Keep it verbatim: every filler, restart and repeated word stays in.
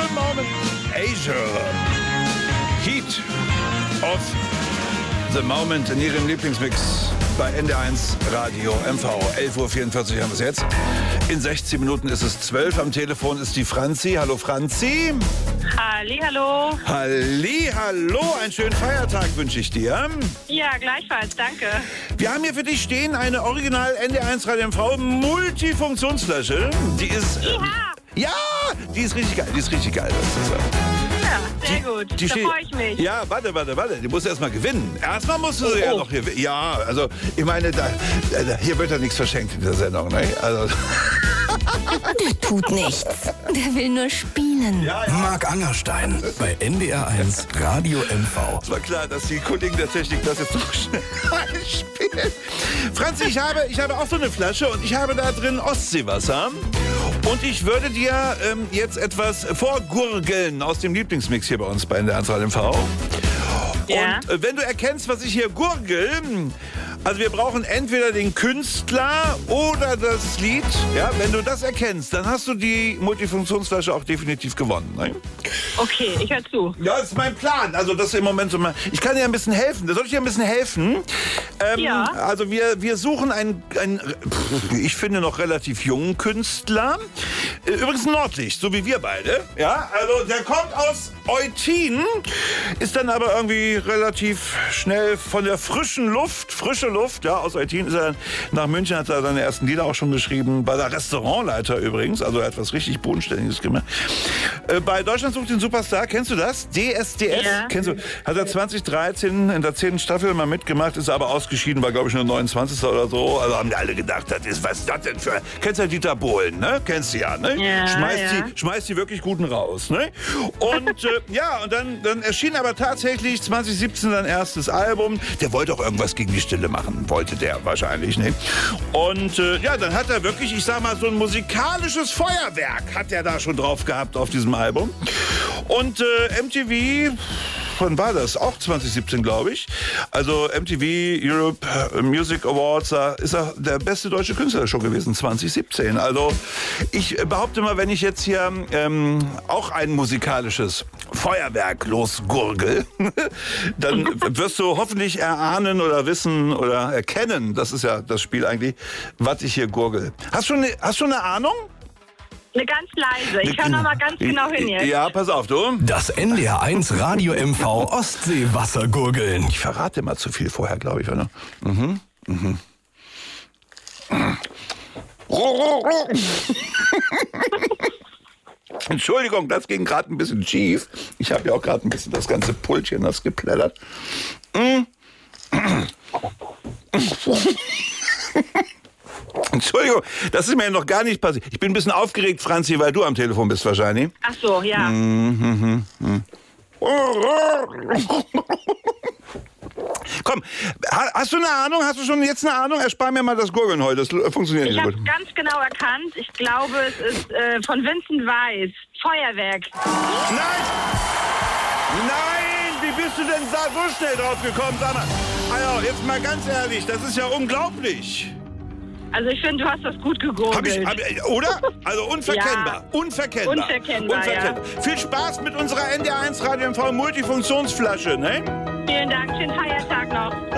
the moment. Asia. Heat of the moment in ihrem Lieblingsmix bei N D eins Radio M V. elf Uhr vierundvierzig haben wir es jetzt. In sechzehn Minuten ist es zwölf. Am Telefon ist die Franzi. Hallo Franzi. Halli, hallo. Halli, hallo. Einen schönen Feiertag wünsche ich dir. Ja, gleichfalls. Danke. Wir haben hier für dich stehen eine Original N D eins Radio M V Multifunktionsflasche. Die ist... Ja. Ja, die ist richtig geil. Die ist richtig geil. Das ist, Ja, sehr gut. Die da steht- freue ich mich. Ja, warte, warte, warte. Die musst du erst mal gewinnen. Erstmal musst du sie ja oh. noch hier. Ja, also, ich meine, da, da, hier wird ja nichts verschenkt in der Sendung, ne? Also. Der tut nichts. Der will nur spielen. Ja, ja. Marc Angerstein bei N D R eins Radio M V. Es war klar, dass die Kollegen der Technik das jetzt noch schnell einspielen. Franzi, ich habe, ich habe auch so eine Flasche und ich habe da drin Ostseewasser. Und ich würde dir ähm, jetzt etwas vorgurgeln aus dem Lieblingsmix hier bei uns bei N D eins Radio M V. Ja. Und äh, wenn du erkennst, was ich hier gurgel, also wir brauchen entweder den Künstler oder das Lied. Ja, wenn du das erkennst, dann hast du die Multifunktionsflasche auch definitiv gewonnen. Ne? Okay, ich höre zu. Ja, das ist mein Plan. Also das ist im Moment so mein... Ich kann dir ein bisschen helfen. Da soll ich dir ein bisschen helfen? Ähm, Ja. Also wir, wir suchen einen, einen, ich finde, noch relativ jungen Künstler. Äh, Übrigens Nordlicht, so wie wir beide. Ja, also der kommt aus Eutin, ist dann aber irgendwie relativ schnell von der frischen Luft, frische Luft, ja, aus Eutin ist er nach München, hat er seine ersten Lieder auch schon geschrieben. Bei der Restaurantleiter übrigens, also er hat was richtig Bodenständiges gemacht. Äh, bei Deutschland sucht den Superstar, kennst du das? D S D S, Ja. kennst du? Hat er zwanzig dreizehn in der zehnten Staffel mal mitgemacht, ist aber ausgeschieden, war glaube ich nur neunundzwanzigster oder so. Also haben die alle gedacht, das ist, was ist das denn für... Kennst du ja Dieter Bohlen, ne? Kennst du ja, ne? Ja, schmeißt, ja. Die, schmeißt die wirklich guten raus, ne? Und äh, ja, und dann, dann erschien aber tatsächlich zwanzig siebzehn sein erstes Album. Der wollte auch irgendwas gegen die Stille machen, wollte der wahrscheinlich, ne? Und äh, ja, dann hat er wirklich, ich sag mal, so ein musikalisches Feuerwerk hat er da schon drauf gehabt auf diesem Album. Und äh, M T V... Wann war das? Auch zwanzig siebzehn, glaube ich. Also M T V Europe Music Awards, da ist er der beste deutsche Künstler schon gewesen, zwanzig siebzehn. Also ich behaupte mal, wenn ich jetzt hier ähm, auch ein musikalisches Feuerwerk losgurgel, dann wirst du hoffentlich erahnen oder wissen oder erkennen, das ist ja das Spiel eigentlich, was ich hier gurgel. Hast du schon eine, hast schon eine Ahnung? Eine ganz leise. Ich höre noch mal ganz genau hin jetzt. Ja, pass auf, du. Das N D R eins Radio M V Ostseewassergurgeln. Ich verrate immer zu viel vorher, glaube ich. Oder? Mhm. Mhm. Entschuldigung, das ging gerade ein bisschen schief. Ich habe ja auch gerade ein bisschen das ganze Pultchen das geplättert. Mm. Entschuldigung, das ist mir noch gar nicht passiert. Ich bin ein bisschen aufgeregt, Franzi, weil du am Telefon bist wahrscheinlich. Ach so, ja. Mhm, mhm. Komm, ha- hast du eine Ahnung? Hast du schon jetzt eine Ahnung? Erspar mir mal das Gurgeln heute. Das äh, funktioniert Ich nicht habe so gut. ganz genau erkannt. Ich glaube, es ist äh, von Vincent Weiss. Feuerwerk. Nein! Nein! Wie bist du denn da so schnell drauf gekommen? Sag mal, also jetzt mal ganz ehrlich, das ist ja unglaublich. Also ich finde, du hast das gut Hab ich, gegurgelt. hab, ich- oder? Also unverkennbar. Ja. Unverkennbar. Unverkennbar, Unverkennbar. Viel Spaß mit unserer N D eins Radio M V Multifunktionsflasche, ne? Vielen Dank. Schönen Feiertag noch.